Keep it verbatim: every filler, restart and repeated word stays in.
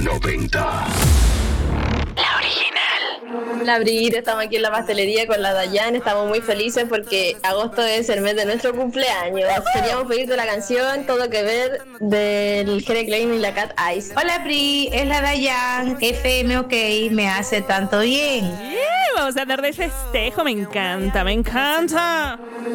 noventa. La original. La Brita, estamos aquí en la pastelería con la Dayan. Estamos muy felices porque agosto es el mes de nuestro cumpleaños. Queríamos pedirte la canción Todo que ver del Jere Klein y la Cat Eyes. Hola Pri, es la Dayan. F M OK me hace tanto bien. Yeah, vamos a hablar de festejo, me encanta, me encanta.